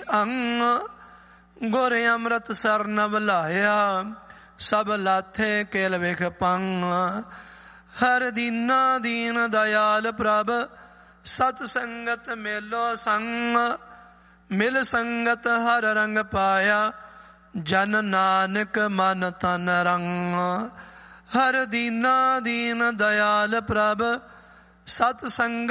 ਅੰਗ। ਗੁਰ ਅੰਮ੍ਰਿਤ ਸਰਨ ਬੁਲਾਇਆ, ਸਭ ਲਾਥੇ ਕੇਲ ਵਿਖ ਪੰਗ। ਹਰ ਦੀਨਾ ਦੀਨ ਦਇਆਲ ਪ੍ਰਭ, ਸਤ ਸੰਗਤ ਮੇਲੋ ਸੰਗ। ਮਿਲ ਸੰਗਤ ਹਰ ਰੰਗ ਪਾਇਆ, ਜਨ ਨਾਨਕ ਮਨ ਤਨ ਰੰਗ। ਹਰ ਦੀਨਾ ਦੀਨ ਦਇਆਲ ਪ੍ਰਭ, ਸਤ ਸੰਗਤ